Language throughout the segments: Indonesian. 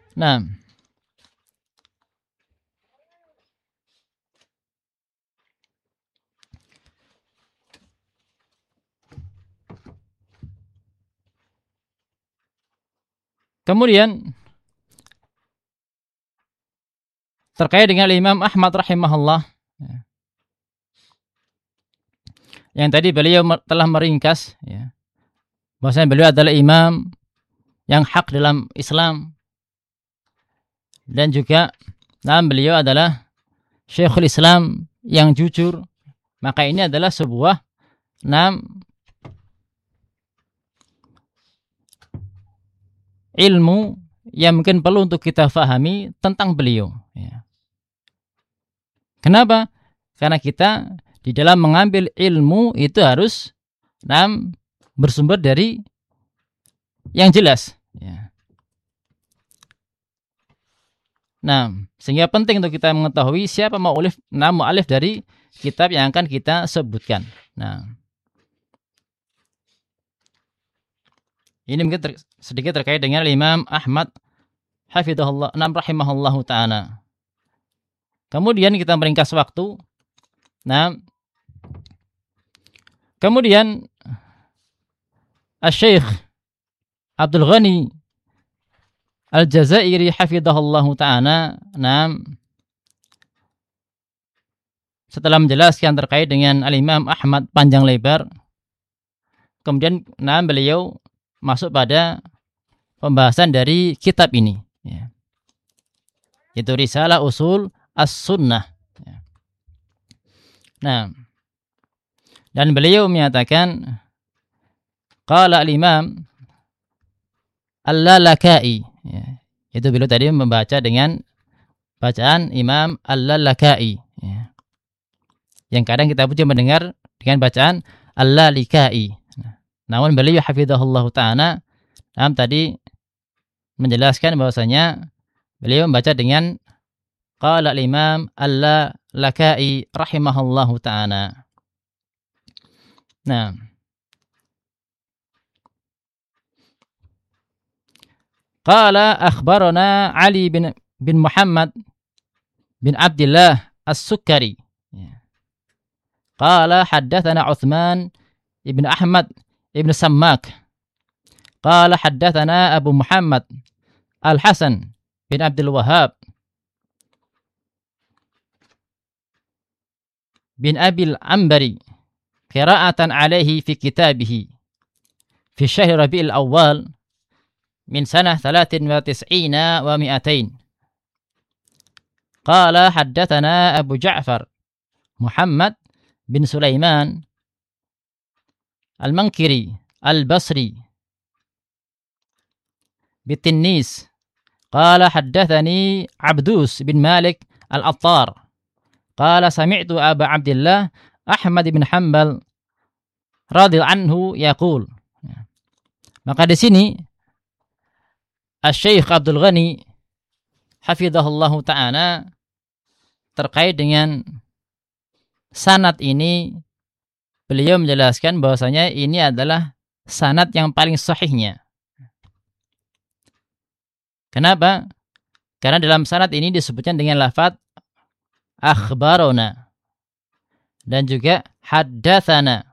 Nah, kemudian terkait dengan Imam Ahmad rahimahullah, yang tadi beliau telah meringkas, ya, bahwasanya beliau adalah imam yang hak dalam Islam, dan juga beliau adalah Syekhul Islam yang jujur. Maka ini adalah sebuah ilmu yang mungkin perlu untuk kita fahami tentang beliau, ya. Kenapa? Karena kita di dalam mengambil ilmu itu harus bersumber dari yang jelas, ya. Nah, sehingga penting untuk kita mengetahui siapa mu'allif dari kitab yang akan kita sebutkan. Nah, ini mungkin sedikit terkait dengan Imam Ahmad hafizahullah rahimahullahu ta'ala. Kemudian kita meringkas waktu. Nah, kemudian Asy-Syaikh Abdul Ghani Al-Jazairi hafizahullahu ta'ala, setelah menjelaskan terkait dengan Al-Imam Ahmad panjang lebar, kemudian beliau masuk pada pembahasan dari kitab ini, ya, yaitu Risalah Usul As-Sunnah, ya. Nah, dan beliau menyatakan qala al-Imam Al-Lalaka'i, ya, itu beliau tadi membaca dengan bacaan Imam Al-Lalaka'i, ya, yang kadang kita pun mendengar dengan bacaan Al-Lalika'i. Namun beliau hafizahullah ta'ala tadi menjelaskan bahwasanya beliau membaca dengan qala al-Imam Al-Lalaka'i rahimahullahu ta'ala. Nah, qala akhbarana Ali bin Muhammad bin Abdullah As-Sukkari, qala haddatsana Utsman ibn Ahmad ibn Sammak, qala haddatsana Abu Muhammad Al-Hasan bin Abdul Wahhab bin Abil Ambari qira'atan alaihi fi kitabihi fi syahr Rabi'il Awwal min sanah 93 wa 200. Qala haddatsana Abu Ja'far Muhammad bin Sulaiman Al-Mankiri Al-Basri bitinnis, qala haddatsani Abdus bin Malik Al-Attar, qala sami'tu Aba Abdullah Ahmad bin Hanbal radhiyallahu anhu yaqul. Maka di sini Asy-Syaikh Abdul Ghani hafizahullahu ta'ala terkait dengan sanad ini, beliau menjelaskan bahwasanya ini adalah sanad yang paling sahihnya. Kenapa? Karena dalam sanad ini disebutkan dengan lafaz akhbarona dan juga haddatsana.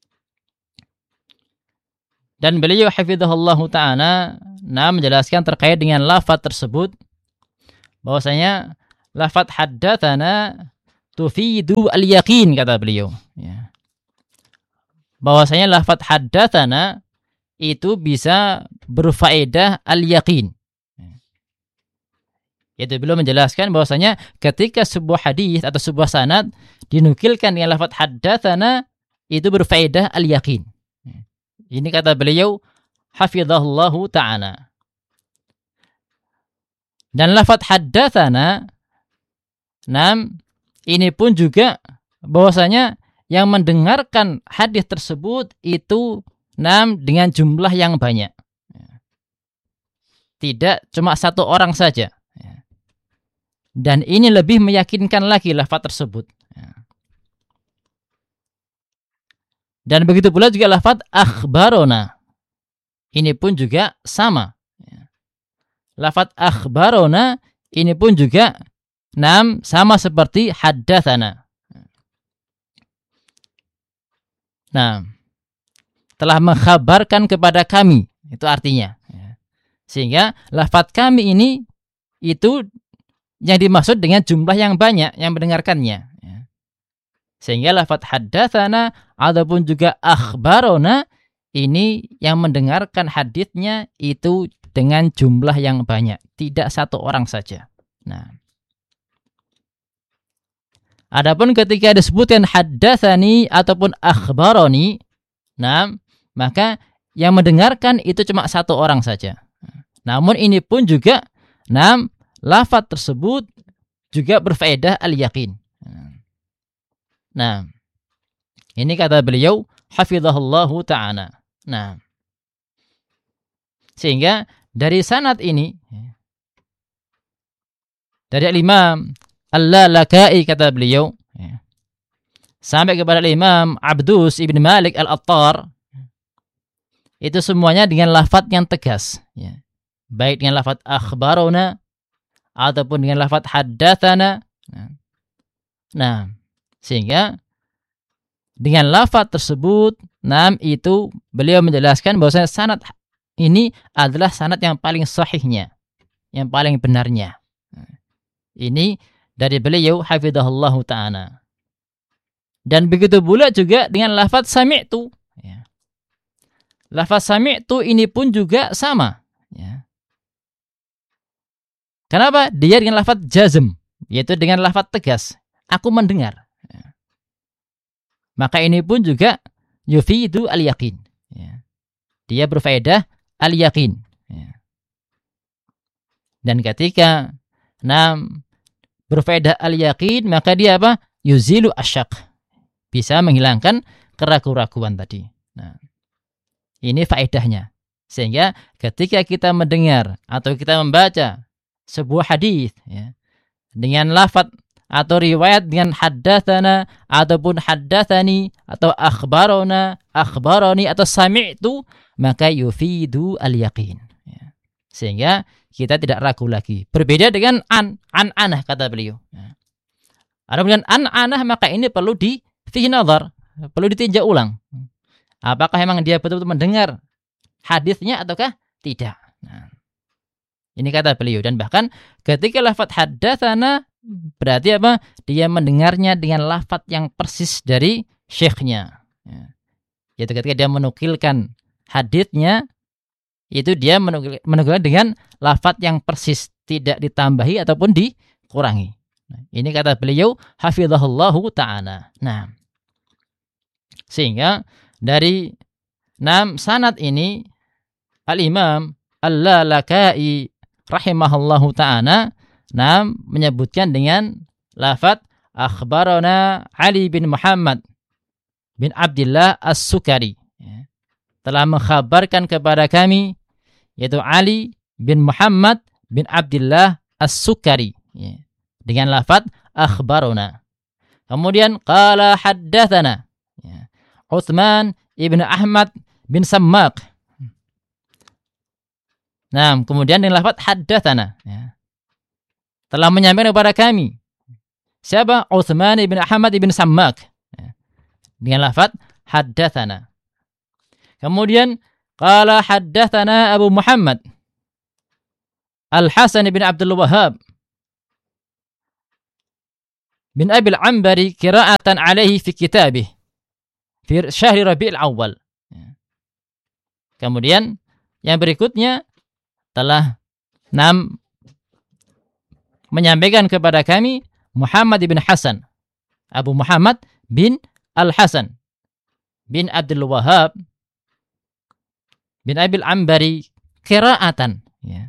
Dan beliau hafizahullahu ta'ala menjelaskan terkait dengan lafaz tersebut bahwasanya lafaz haddatsana tufidu al-yaqin, kata beliau, ya. Bahwasanya lafaz haddatsana itu bisa berfaedah al-yaqin. Yaitu beliau menjelaskan bahwasanya ketika sebuah hadis atau sebuah sanad dinukilkan dengan lafaz haddatsana itu berfaedah al-yaqin. Ini kata beliau hafizahullahu ta'ala. Dan lafaz haddatsana ini pun juga bahwasanya yang mendengarkan hadis tersebut itu dengan jumlah yang banyak. Tidak cuma satu orang saja. Dan ini lebih meyakinkan lagi lafaz tersebut. Dan begitu pula juga lafaz akhbarona. Ini pun juga sama. lafaz akhbarona ini pun juga sama seperti haddatsana. Nah, telah mengkhabarkan kepada kami, itu artinya. Sehingga lafaz kami ini itu yang dimaksud dengan jumlah yang banyak yang mendengarkannya. Sehingga lafaz haddatsana ataupun juga akhbarona ini yang mendengarkan haditsnya itu dengan jumlah yang banyak, tidak satu orang saja. Nah, adapun ketika disebutkan haddatsani ataupun akhbaroni, maka yang mendengarkan itu cuma satu orang saja. Namun ini pun juga lafaz tersebut juga berfaedah al-yaqin. Nah, ini kata beliau hafizahullahu ta'ala. Nah, sehingga dari sanad ini, dari Imam Al-Lalaka'i kata beliau, sampai kepada Imam Abdus ibn Malik Al-Attar, itu semuanya dengan lafaz yang tegas, baik dengan lafaz akhbarona ataupun dengan lafaz haddatsana. Nah, sehingga dengan lafaz tersebut, itu beliau menjelaskan bahwasanya sanad ini adalah sanad yang paling sahihnya, yang paling benarnya. Ini dari beliau hafizahullahu ta'ala. Dan begitu pula juga dengan lafaz sami'tu. Lafaz sami'tu ini pun juga sama. Kenapa? Dia dengan lafaz jazm, yaitu dengan lafaz tegas. Aku mendengar. Maka ini pun juga yufidu al-yaqin. Dia berfaedah al-yaqin. Dan ketika berfaedah al-yaqin, maka dia apa? Yuzilu asyak. Bisa menghilangkan keraguan-raguan tadi. Nah, ini faedahnya. Sehingga ketika kita mendengar atau kita membaca sebuah hadis dengan lafaz atau riwayat dengan haddatsana ataupun haddatsani atau akhbarona, akhbaroni atau sami'tu, maka yufidu al-yaqin. Sehingga kita tidak ragu lagi. Berbeda dengan an-anah kata beliau. Adapun dengan an-anah maka ini perlu fihi nazar, perlu ditinjau ulang. Apakah memang dia betul-betul mendengar hadisnya ataukah tidak? Nah, ini kata beliau. Dan bahkan ketika lafaz haddatsana berarti apa? Dia mendengarnya dengan lafaz yang persis dari syekhnya. Yaitu ketika dia menukilkan haditsnya, itu dia menukilkan dengan lafaz yang persis, tidak ditambahi ataupun dikurangi. Nah, ini kata beliau hafizahullahu ta'ala. Nah, sehingga dari sanad ini Al-Imam Al-Lalaka'i rahimahullahu ta'ala menyebutkan dengan lafaz akhbarana Ali bin Muhammad bin Abdullah As-Sukari, telah mengkhabarkan kepada kami, yaitu Ali bin Muhammad bin Abdullah As-Sukari, dengan lafaz akhbarana. Kemudian qala haddatsana Utsman ibn Ahmad bin Sammaq. Nah, kemudian dengan lafaz haddatsana, telah menyampaikan kepada kami. Siapa? Utsman ibn Ahmad ibn Sammaq. Dengan lafaz haddatsana. Kemudian qala haddatsana Abu Muhammad Al-Hasan bin Abdul Wahhab bin Abi al-Ambari qira'atan alaihi fi kitabih fi syahri Rabi'il Awwal. Kemudian yang berikutnya telah menyampaikan kepada kami Muhammad bin Hasan, Abu Muhammad bin Al-Hasan bin Abdul Wahhab bin Abil Ambari qira'atan,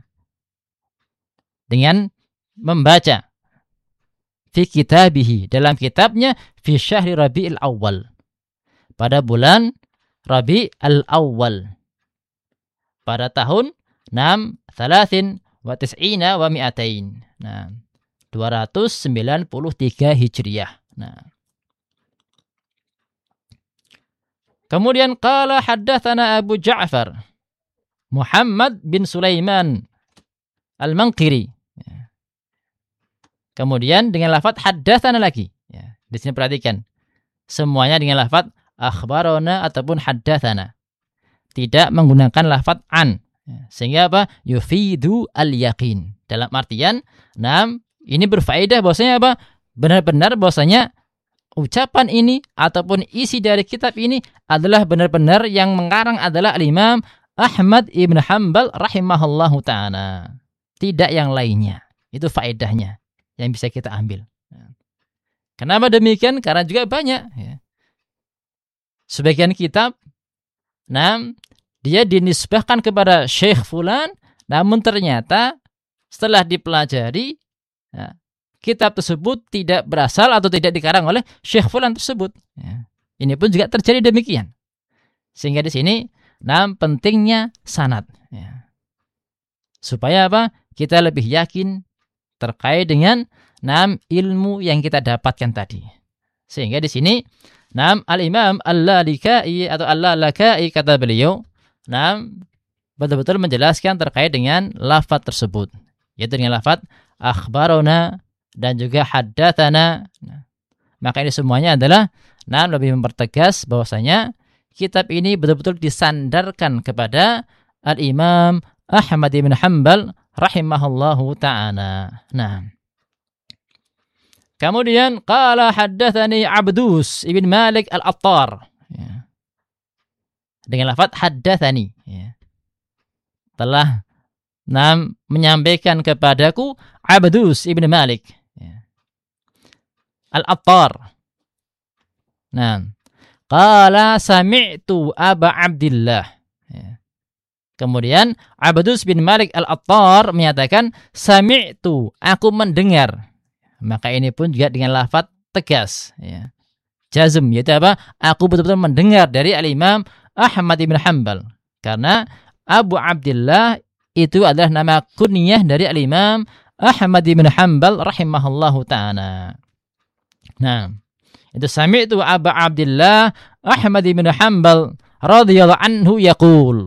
dengan membaca fi kitabihi, dalam kitabnya fi syahri Rabi'il Awwal, pada bulan Rabi'il Awwal, pada tahun 93 wa mi'atain. Nah, 293 Hijriah. Nah, kemudian qala haddatsana Abu Ja'far Muhammad bin Sulaiman Al-Manqiri. Kemudian dengan lafaz haddatsana lagi. Ya, di sini perhatikan. Semuanya dengan lafaz akhbarana ataupun haddatsana. Tidak menggunakan lafaz an. Sehingga apa? Yufidu al-yaqin. Dalam artian, ini berfaedah bahwasanya apa? Benar-benar bahwasanya ucapan ini ataupun isi dari kitab ini adalah benar-benar yang mengarang adalah Al-Imam Ahmad ibn Hanbal rahimahullahu ta'ala. Tidak yang lainnya. Itu faedahnya yang bisa kita ambil. Kenapa demikian? Karena juga banyak. Ya. Sebagian kitab, dia dinisbahkan kepada Syekh Fulan, namun ternyata setelah dipelajari, kitab tersebut tidak berasal atau tidak dikarang oleh Syekh Fulan tersebut. Ya. Ini pun juga terjadi demikian. Sehingga di sini, pentingnya sanad. Ya. Supaya apa? Kita lebih yakin terkait dengan ilmu yang kita dapatkan tadi. Sehingga di sini Al-Imam Al-Lalikai atau Al-Lalakai kata beliau, betul-betul menjelaskan terkait dengan lafaz tersebut, yaitu dengan lafaz akhbarona dan juga haddatsana. Maka ini semuanya adalah lebih mempertegas bahwasanya kitab ini betul-betul disandarkan kepada Al-Imam Ahmad bin Hanbal rahimahullahu ta'ala. Kemudian qala haddatsani Abdus ibn Malik al-Attar. Ya. Dengan lafaz haddatsani, ya. Telah menyampaikan kepadaku Abdus ibn Malik, ya. Al-Attar. Qala sami'tu Aba Abdillah. Ya. Kemudian Abdus bin Malik al-Attar menyatakan sami'tu, aku mendengar. Maka ini pun juga dengan lafaz tegas, ya. Jazm, yaitu apa? Aku betul-betul mendengar dari Al-Imam Ahmad bin Hanbal. Karena Abu Abdillah itu adalah nama kunyah dari Al-Imam Ahmad bin Hanbal rahimahullahu ta'ala. Itu sami'tu Abu Abdillah Ahmad bin Hanbal radhiyallahu anhu yaqul.